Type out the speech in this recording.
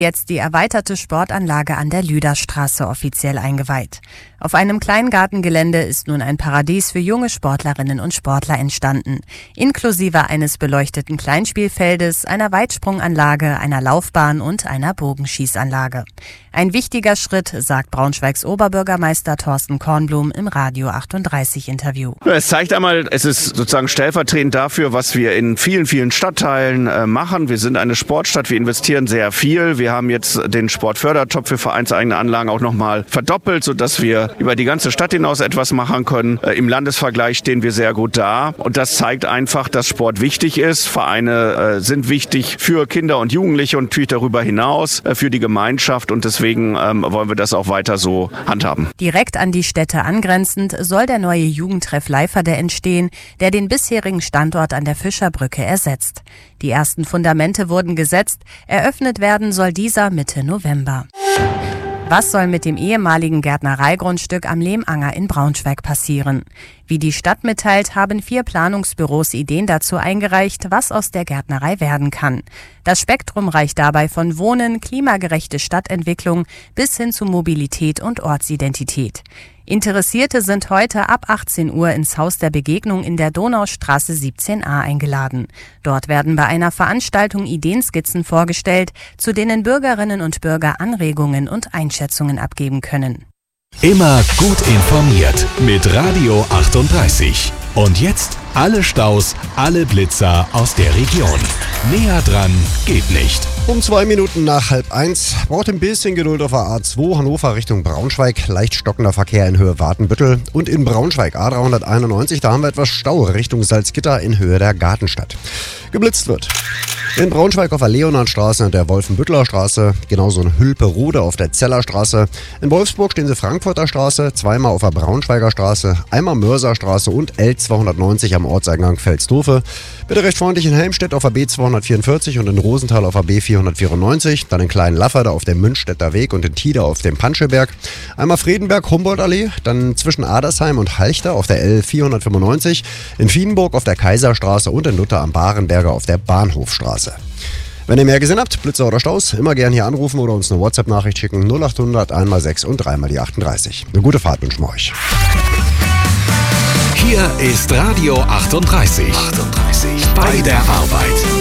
Jetzt die erweiterte Sportanlage an der Lüderstraße offiziell eingeweiht. Auf einem Kleingartengelände ist nun ein Paradies für junge Sportlerinnen und Sportler entstanden. Inklusive eines beleuchteten Kleinspielfeldes, einer Weitsprunganlage, einer Laufbahn und einer Bogenschießanlage. Ein wichtiger Schritt, sagt Braunschweigs Oberbürgermeister Thorsten Kornblum im Radio 38 Interview. Es zeigt einmal, es ist sozusagen stellvertretend dafür, was wir in vielen, vielen Stadtteilen machen. Wir sind eine Sportstadt, wir investieren sehr viel. Wir haben jetzt den Sportfördertopf für vereinseigene Anlagen auch nochmal verdoppelt, sodass wir über die ganze Stadt hinaus etwas machen können. Im Landesvergleich stehen wir sehr gut da. Und das zeigt einfach, dass Sport wichtig ist. Vereine sind wichtig für Kinder und Jugendliche und natürlich darüber hinaus für die Gemeinschaft. Und deswegen wollen wir das auch weiter so handhaben. Direkt an die Städte angrenzend soll der neue Jugendtreff Leiferde entstehen, der den bisherigen Standort an der Fischerbrücke ersetzt. Die ersten Fundamente wurden gesetzt. Eröffnet werden soll dieser Mitte November. Was soll mit dem ehemaligen Gärtnereigrundstück am Lehmanger in Braunschweig passieren? Wie die Stadt mitteilt, haben 4 Planungsbüros Ideen dazu eingereicht, was aus der Gärtnerei werden kann. Das Spektrum reicht dabei von Wohnen, klimagerechte Stadtentwicklung bis hin zu Mobilität und Ortsidentität. Interessierte sind heute ab 18 Uhr ins Haus der Begegnung in der Donaustraße 17a eingeladen. Dort werden bei einer Veranstaltung Ideenskizzen vorgestellt, zu denen Bürgerinnen und Bürger Anregungen und Einschätzungen abgeben können. Immer gut informiert mit Radio 38. Und jetzt alle Staus, alle Blitzer aus der Region. Näher dran geht nicht. Um 2 Minuten nach 12:30 braucht ein bisschen Geduld auf der A2 Hannover Richtung Braunschweig. Leicht stockender Verkehr in Höhe Watenbüttel. Und in Braunschweig A391, da haben wir etwas Stau Richtung Salzgitter in Höhe der Gartenstadt. Geblitzt wird. In Braunschweig auf der Leonardstraße und der Wolfenbütteler Straße, genauso in Hülperode auf der Zellerstraße. In Wolfsburg stehen sie Frankfurter Straße, zweimal auf der Braunschweiger Straße, einmal Mörserstraße und L290 am Ortseingang Pfälzdorfe. Bitte recht freundlich in Helmstedt auf der B244 und in Rosenthal auf der B494, dann in Klein-Lafferde auf dem Münchstädter Weg und in Tida auf dem Panscheberg. Einmal Friedenberg, Humboldtallee, dann zwischen Adersheim und Halchter auf der L495, in Vienburg auf der Kaiserstraße und in Luther am Barenberger auf der Bahnhofstraße. Wenn ihr mehr gesehen habt, Blitzer oder Staus, immer gerne hier anrufen oder uns eine WhatsApp-Nachricht schicken. 0800 1x6 und 3x38. Eine gute Fahrt wünschen wir euch. Hier ist Radio 38. Bei der Arbeit.